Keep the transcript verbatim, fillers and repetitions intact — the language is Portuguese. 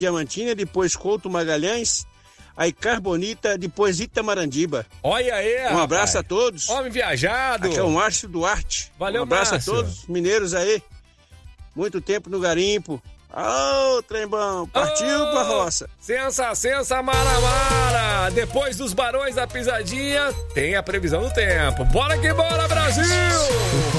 Diamantina, depois Couto Magalhães, aí Carbonita, depois Itamarandiba. Olha aí, Um abraço rapaz. a todos. Homem viajado. Aqui é o Márcio Duarte. Valeu, Um abraço Márcio. a todos os mineiros aí. Muito tempo no garimpo. Ô, trembão, partiu Ô, pra roça. Sensa, sensa, mara, mara. Depois dos Barões da Pisadinha, tem a previsão do tempo. Bora que bora, Brasil!